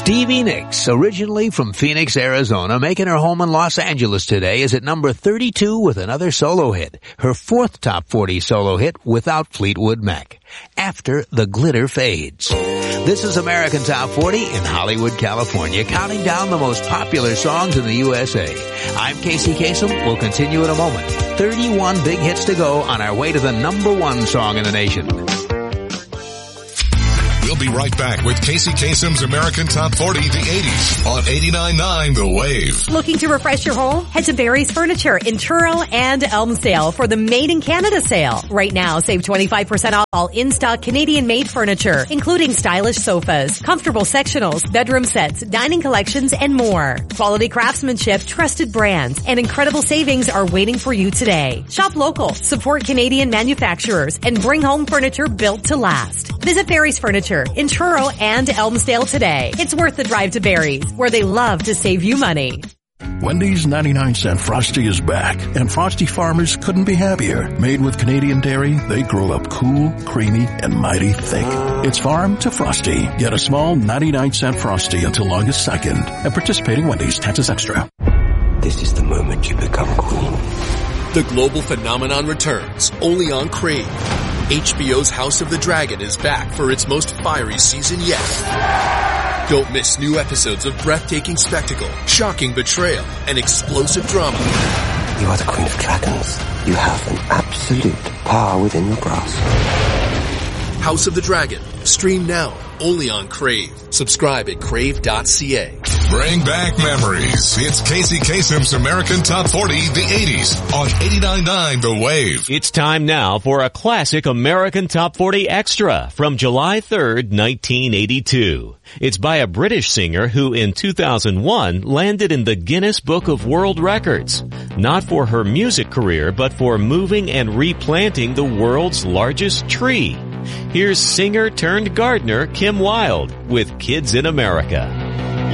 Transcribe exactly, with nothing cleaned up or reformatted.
Stevie Nicks, originally from Phoenix, Arizona, making her home in Los Angeles today, is at number thirty-two with another solo hit. Her fourth top forty solo hit without Fleetwood Mac. After the Glitter Fades. This is American Top forty in Hollywood, California, counting down the most popular songs in the U S A. I'm Casey Kasem. We'll continue in a moment. thirty-one big hits to go on our way to the number one song in the nation. We'll be right back with Casey Kasem's American Top forty, the eighties, on eighty-nine point nine The Wave. Looking to refresh your home? Head to Barry's Furniture in Truro and Elmsdale for the Made in Canada sale. Right now, save twenty-five percent off all in-stock Canadian-made furniture, including stylish sofas, comfortable sectionals, bedroom sets, dining collections, and more. Quality craftsmanship, trusted brands, and incredible savings are waiting for you today. Shop local, support Canadian manufacturers, and bring home furniture built to last. Visit Barry's Furniture in Truro and Elmsdale today. It's worth the drive to Barry's, where they love to save you money. Wendy's ninety-nine cent Frosty is back, and Frosty farmers couldn't be happier. Made with Canadian dairy, they grow up cool, creamy, and mighty thick. It's farm to Frosty. Get a small ninety-nine cent Frosty until August second at participating Wendy's. Taxes extra. This is the moment you become queen. The global phenomenon returns, only on Crave. H B O's House of the Dragon is back for its most fiery season yet. Don't miss new episodes of breathtaking spectacle, shocking betrayal, and explosive drama. You are the Queen of Dragons. You have an absolute power within your grasp. House of the Dragon. Stream now, only on Crave. Subscribe at crave dot c a. Bring back memories. It's Casey Kasem's American Top forty, the eighties, on eighty-nine point nine The Wave. It's time now for a classic American Top forty Extra from July third, nineteen eighty-two. It's by a British singer who in two thousand one landed in the Guinness Book of World Records. Not for her music career, but for moving and replanting the world's largest tree. Here's singer turned gardener Kim Wilde with Kids in America.